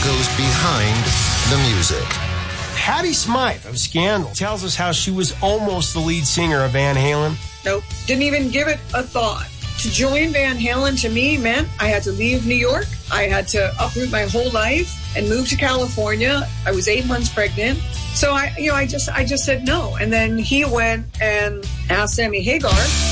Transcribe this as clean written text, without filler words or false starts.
goes behind the music. Patty Smythe of Scandal tells us how she was almost the lead singer of Van Halen. Nope, didn't even give it a thought. To join Van Halen to me meant I had to leave New York. I had to uproot my whole life and move to California. I was 8 months pregnant. So I just said no. And then he went and asked Sammy Hagar.